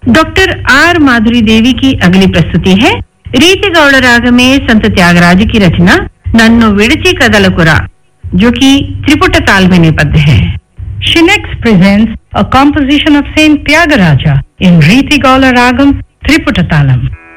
Doctor R माधुरी देवी की अगली प्रस्तुति है रीति गौड़ राग में संत त्यागराज की रचना नन्नु विड़ची कदलकुरा, जो कि त्रिपुट ताल में निबद्ध है। She next presents a composition of Saint Tyagaraja in Riti Gaula Ragam Triputatalam.